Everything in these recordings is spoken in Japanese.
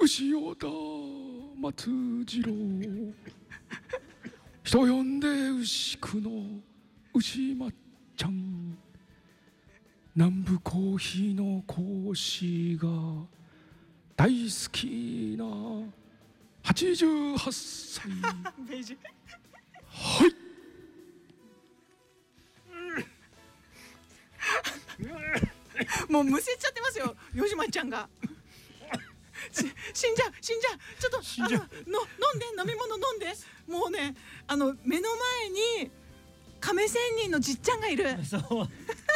牛尾田松次郎人呼んで牛久の牛まっちゃん南部コーヒーの講師が大好きな88歳ベージュはいもうむせちゃってますよ、よしまちゃんが。死んじゃうちょっと飲んで、飲み物飲んで。もうね、目の前に亀仙人のじっちゃんがいる。 そう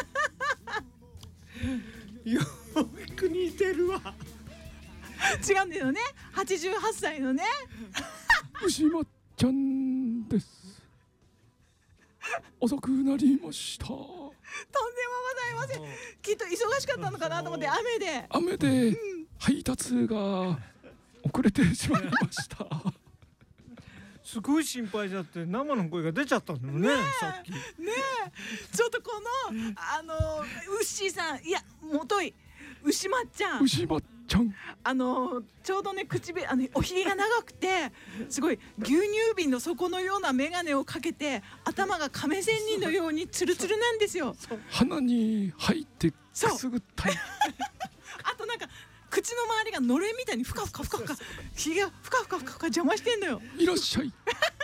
よく似てるわ。 違うんだよね、88歳のね牛まっちゃんです。遅くなりました。 とんでもございません。きっと忙しかったのかなと思って、雨で、 配達が遅れてしまいましたすごい心配だって、生の声が出ちゃったんだよね、さっき。 ねえ、ちょっとこのウッシーさん、いやもとい牛まっちゃん、 牛まっちゃんちょうどね、唇おひげが長くて、すごい牛乳瓶の底のような眼鏡をかけて、頭が亀仙人のようにツルツルなんですよ。 鼻に入ってくすぐったいあとなんか口の周りがのれんみたいにふかふかひげがふかふか邪魔してんのよ。 いらっしゃい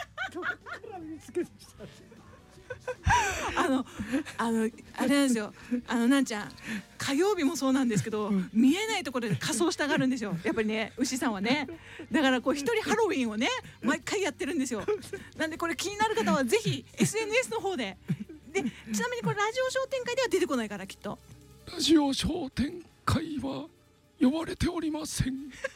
あれなんですよ、なんちゃん、火曜日もそうなんですけど、見えないところで仮装したがるんですよ、やっぱりね、牛さんはね。だからこう一人ハロウィンをね、毎回やってるんですよ。なんでこれ気になる方はぜひ SNS の方で。で、ちなみにこれラジオ商店会では出てこないから、きっとラジオ商店会は呼ばれておりません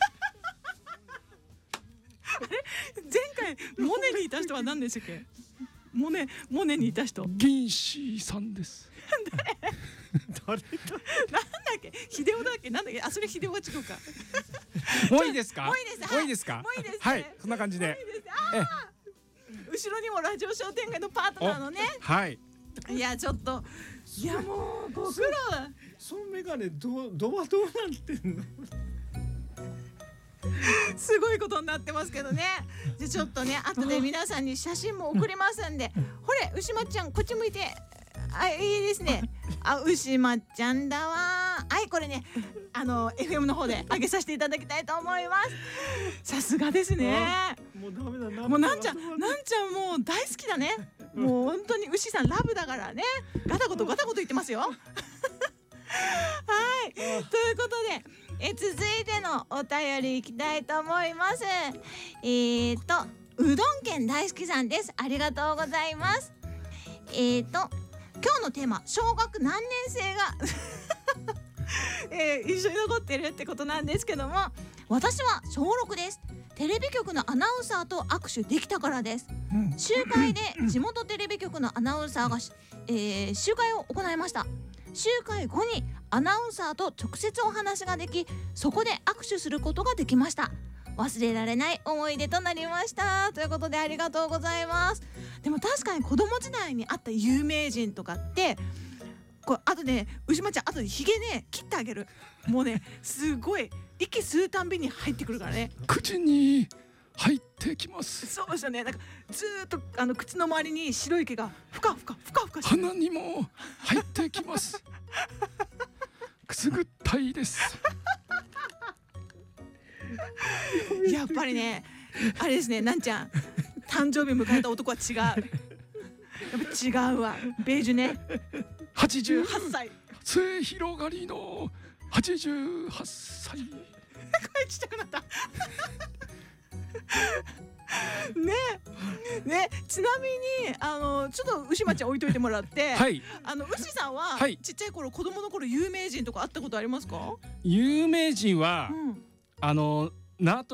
前回モネにいた人は何でしたっけ？モネにいた人、 銀シさんです。 誰だ？ なんだっけ、秀夫だっけ、なんだっけ、それ秀夫は違うか。 もういいですか？ もういいです。 もういいですか？はい、そんな感じで。 後ろにもラジオ商店街のパートナーのね。 はい。 いやちょっと、いやもうご苦労だ。 そのメガネどうなってんの？ すごいことになってますけどね。じゃちょっとね、後で皆さんに写真も送りますんで、ほれ牛まっちゃんこっち向いて。いいですね。牛まっちゃんだわ。はい、これね、FM の方で上げさせていただきたいと思います。さすがですね。 もうダメだな。 もうなんちゃんもう大好きだね。もう本当に牛さんラブだからね。ガタゴト言ってますよ。はい、ということで、続いてのお便りいきたいと思います。うどん県大好きさんです。ありがとうございます。今日のテーマ、小学何年生が一緒に残ってるってことなんですけども、私は小6です。テレビ局のアナウンサーと握手できたからです。集会で地元テレビ局のアナウンサーが、集会を行いました。集会後にアナウンサーと直接お話ができ、そこで握手することができました。忘れられない思い出となりました。ということで、ありがとうございます。でも確かに子供時代に会った有名人とかってこう後で牛まちゃん後でひげね切ってあげる。もうね、すごい息吸うたんびに入ってくるからね。 口に入ってきます。 そうですよね。なんかずーっと口の周りに白い毛がふかふかして鼻にも入ってきますくすぐったいですやっぱりね、あれですね、なんちゃん誕生日迎えた男は違う。やっぱ違うわ、ベージュね。88歳末広がりの88歳声ちっちゃくなったね、ちなみにちょっと牛まちゃん置いといてもらって、 はい、 牛さんは、 はい、 ちっちゃい頃、子供の頃有名人とか会ったことありますか？ 有名人は、縄跳